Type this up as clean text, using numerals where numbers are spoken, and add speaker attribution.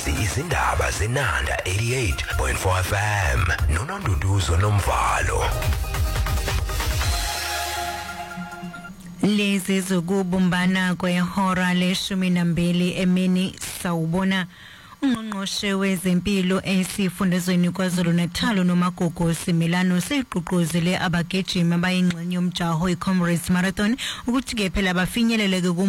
Speaker 1: Lezi izindaba zenanda 88.4 FM noNonduduzo Nomvalo.
Speaker 2: Lezi zokubumbana kwehora le-12 emini sawubona ungqongqoshe wezempilo esifundazweni KwaZulu-Natal noMagogo Simelano segqugquzele abagijimi abayingxenye yomjaho iComrades Marathon ukuthi ke phela bafinyeleleke